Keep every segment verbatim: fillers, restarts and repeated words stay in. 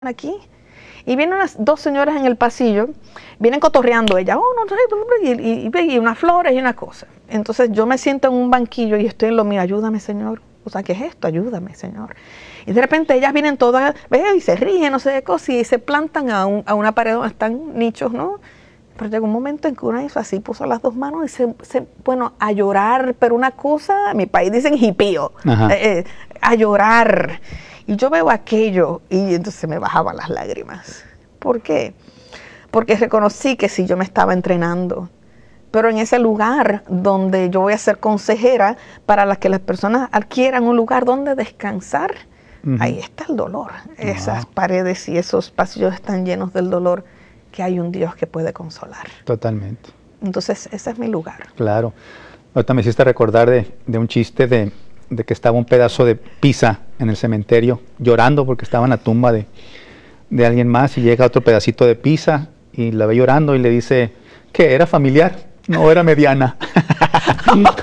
aquí y vienen unas dos señoras en el pasillo, vienen cotorreando ella, oh, no, y, y, y, y unas flores y una cosa. Entonces yo me siento en un banquillo y estoy en lo mío, ayúdame, Señor. O sea, ¿qué es esto? Ayúdame, Señor. Y de repente ellas vienen todas, ¿ve? Y se ríen, no sé qué cosa, y se plantan a, un, a una pared donde están nichos, ¿no? Pero llegó un momento en que una hizo así, puso las dos manos y se, se bueno, a llorar, pero una cosa, en mi país dicen hipío, eh, eh, a llorar. Y yo veo aquello y entonces me bajaban las lágrimas. ¿Por qué? Porque reconocí que sí, yo me estaba entrenando, pero en ese lugar donde yo voy a ser consejera para las que las personas adquieran un lugar donde descansar, uh-huh. Ahí está el dolor. Wow. Esas paredes y esos pasillos están llenos del dolor, que hay un Dios que puede consolar. Totalmente. Entonces, ese es mi lugar. Claro. Ahorita me hiciste recordar de, de un chiste de, de que estaba un pedazo de pizza en el cementerio llorando porque estaba en la tumba de, de alguien más y llega otro pedacito de pizza y la ve llorando y le dice, ¿qué? ¿Era familiar? No, era mediana. Oh my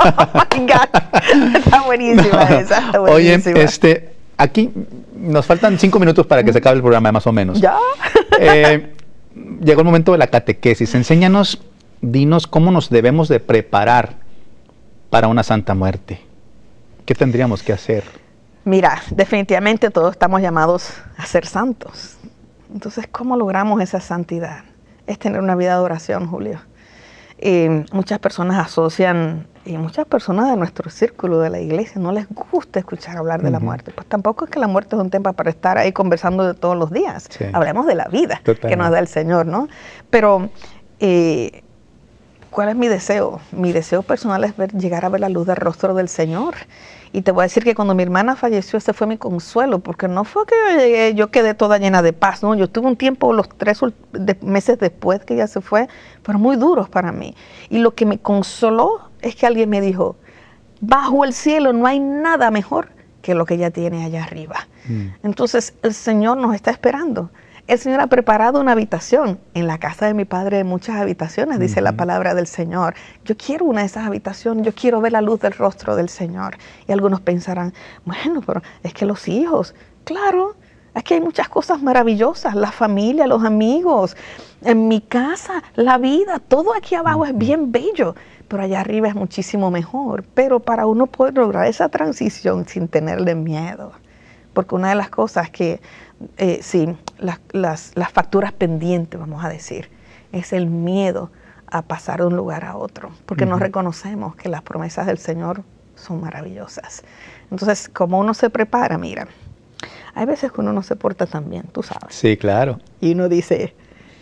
God. Está buenísima esa. Está buenísima. Oye, este, aquí nos faltan cinco minutos para que se acabe el programa, más o menos. ¿Ya? Eh, llegó el momento de la catequesis. Enséñanos, dinos cómo nos debemos de preparar para una santa muerte. ¿Qué tendríamos que hacer? Mira, definitivamente todos estamos llamados a ser santos. Entonces, ¿cómo logramos esa santidad? Es tener una vida de oración, Julio. Eh, muchas personas asocian, y muchas personas de nuestro círculo de la iglesia no les gusta escuchar hablar de uh-huh. la muerte. Pues tampoco es que la muerte es un tema para estar ahí conversando de todos los días. Sí. Hablemos de la vida Totalmente. Que nos da el Señor, ¿no? Pero, eh, ¿cuál es mi deseo? Mi deseo personal es ver, llegar a ver la luz del rostro del Señor. Y te voy a decir que cuando mi hermana falleció, ese fue mi consuelo, porque no fue que yo, llegué, yo quedé toda llena de paz, ¿no? Yo tuve un tiempo, los tres de, meses después que ella se fue, fueron muy duros para mí. Y lo que me consoló es que alguien me dijo, bajo el cielo no hay nada mejor que lo que ella tiene allá arriba. Mm. Entonces, el Señor nos está esperando. El Señor ha preparado una habitación. En la casa de mi padre hay muchas habitaciones, dice uh-huh. la palabra del Señor. Yo quiero una de esas habitaciones, yo quiero ver la luz del rostro del Señor. Y algunos pensarán, bueno, pero es que los hijos, claro, es que hay muchas cosas maravillosas, la familia, los amigos, en mi casa, la vida, todo aquí abajo uh-huh. es bien bello, pero allá arriba es muchísimo mejor. Pero para uno poder lograr esa transición sin tenerle miedo, porque una de las cosas que, eh, sí, las, las, las facturas pendientes, vamos a decir, es el miedo a pasar de un lugar a otro, porque uh-huh. no reconocemos que las promesas del Señor son maravillosas. Entonces, como uno se prepara, mira, hay veces que uno no se porta tan bien, tú sabes. Sí, claro. Y uno dice,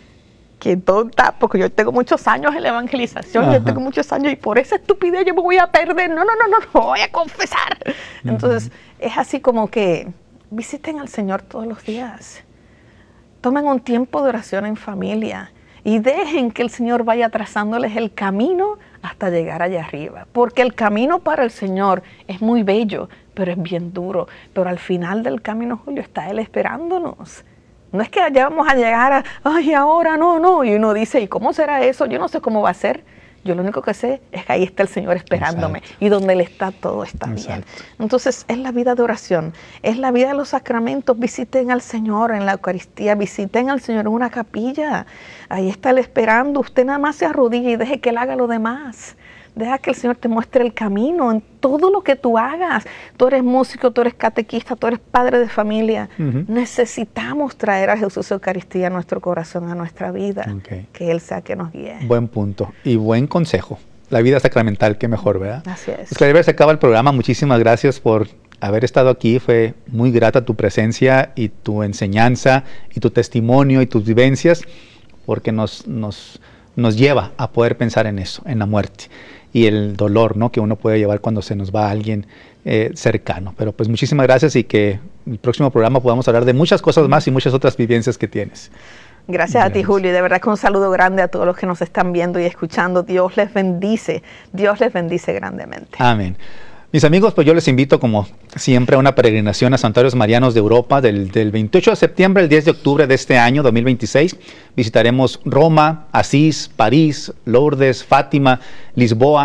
qué tonta, porque yo tengo muchos años en la evangelización, uh-huh. yo tengo muchos años y por esa estupidez yo me voy a perder, no, no, no, no, no voy a confesar. Uh-huh. Entonces, es así como que visiten al Señor todos los días. Tomen un tiempo de oración en familia y dejen que el Señor vaya trazándoles el camino hasta llegar allá arriba. Porque el camino para el Señor es muy bello, pero es bien duro. Pero al final del camino, Julio, está Él esperándonos. No es que allá vamos a llegar a, ay, ahora no, no. Y uno dice, ¿y cómo será eso? Yo no sé cómo va a ser. Yo lo único que sé es que ahí está el Señor esperándome. Exacto. Y donde Él está, todo está Exacto. bien. Entonces, es la vida de oración. Es la vida de los sacramentos. Visiten al Señor en la Eucaristía. Visiten al Señor en una capilla. Ahí está Él esperando. Usted nada más se arrodilla y deje que Él haga lo demás. Deja que el Señor te muestre el camino en todo lo que tú hagas. Tú eres músico, tú eres catequista, tú eres padre de familia. Uh-huh. Necesitamos traer a Jesús Eucaristía a nuestro corazón, a nuestra vida. Okay. Que Él sea que nos guíe. Buen punto y buen consejo. La vida sacramental, qué mejor, ¿verdad? Así es. Pues Claribel, se acaba el programa. Muchísimas gracias por haber estado aquí. Fue muy grata tu presencia y tu enseñanza y tu testimonio y tus vivencias, porque nos, nos, nos lleva a poder pensar en eso, en la muerte. Y el dolor, ¿no?, que uno puede llevar cuando se nos va a alguien eh, cercano. Pero pues muchísimas gracias y que en el próximo programa podamos hablar de muchas cosas más y muchas otras vivencias que tienes. Gracias, gracias a ti, Julio, y de verdad que un saludo grande a todos los que nos están viendo y escuchando. Dios les bendice, Dios les bendice grandemente. Amén. Mis amigos, pues yo les invito como siempre a una peregrinación a Santuarios Marianos de Europa del, del veintiocho de septiembre al diez de octubre de este año dos mil veintiséis. Visitaremos Roma, Asís, París, Lourdes, Fátima, Lisboa,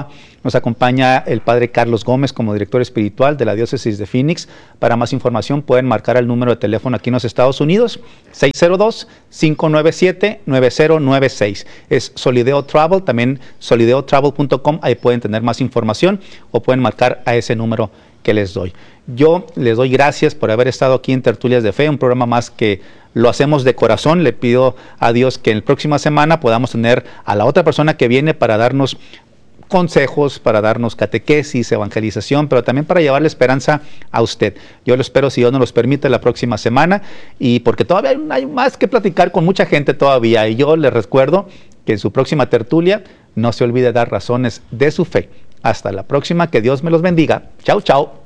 Nos acompaña el padre Carlos Gómez como director espiritual de la diócesis de Phoenix. Para más información pueden marcar el número de teléfono aquí en los Estados Unidos, seis cero dos, cinco nueve siete, nueve cero nueve seis. Es Solideo Travel, también solideo travel punto com, ahí pueden tener más información o pueden marcar a ese número que les doy. Yo les doy gracias por haber estado aquí en Tertulias de Fe, un programa más que lo hacemos de corazón. Le pido a Dios que en la próxima semana podamos tener a la otra persona que viene para darnos consejos, para darnos catequesis, evangelización, pero también para llevarle esperanza a usted. Yo lo espero, si Dios nos los permite, la próxima semana, y porque todavía hay, hay más que platicar con mucha gente todavía, y yo les recuerdo que en su próxima tertulia no se olvide dar razones de su fe. Hasta la próxima, que Dios me los bendiga. Chao, chao.